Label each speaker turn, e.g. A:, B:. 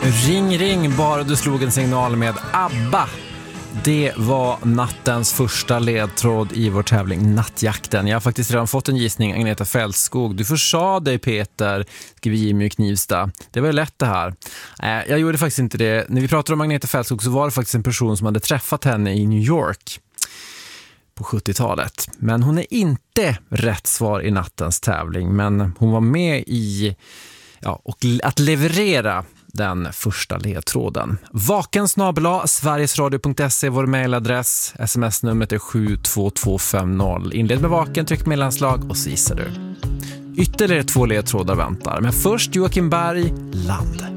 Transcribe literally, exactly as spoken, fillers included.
A: Ring, ring, bara du slog en signal med ABBA. Det var nattens första ledtråd i vår tävling Nattjakten. Jag har faktiskt redan fått en gissning, Agneta Fältskog. Du försa dig, Peter, skriver Jimmy i Knivsta. Det var ju lätt det här. Eh, jag gjorde faktiskt inte det. När vi pratade om Agneta Fältskog så var det faktiskt en person som hade träffat henne i New York på sjuttiotalet. Men hon är inte rätt svar i nattens tävling. Men hon var med i ja, och att leverera den första ledtråden. Vaken snabel-a sverigesradio punkt se, vår mejladress. Sms-numret är sju två två fem noll. Inled med vaken, tryck mellanslag och så gissar du. Ytterligare två ledtrådar väntar. Men först Joakim Berg, Land.